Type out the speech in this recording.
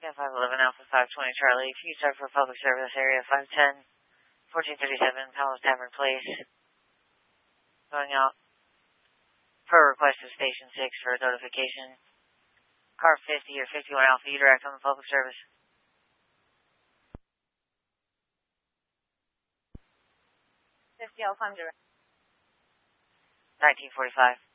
Yeah, 511 Alpha 520 Charlie. If you start for public service area 510, 1437 Palace Tavern Place. Going out per request of Station 6 for a notification. Car 50 or 51 Alpha, you direct on the public service. 50 Alpha, I'm direct. 1945.